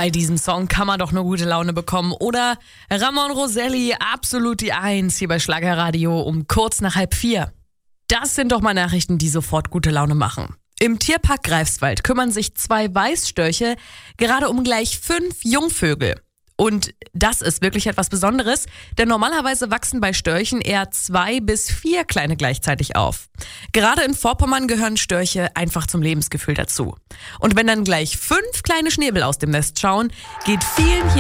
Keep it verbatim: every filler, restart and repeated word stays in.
Bei diesem Song kann man doch nur gute Laune bekommen. Oder Ramon Roselli, absolut die Eins, hier bei Schlagerradio um kurz nach halb vier. Das sind doch mal Nachrichten, die sofort gute Laune machen. Im Tierpark Greifswald kümmern sich zwei Weißstörche gerade um gleich fünf Jungvögel. Und das ist wirklich etwas Besonderes, denn normalerweise wachsen bei Störchen eher zwei bis vier Kleine gleichzeitig auf. Gerade in Vorpommern gehören Störche einfach zum Lebensgefühl dazu. Und wenn dann gleich fünf kleine Schnäbel aus dem Nest schauen, geht vielen hier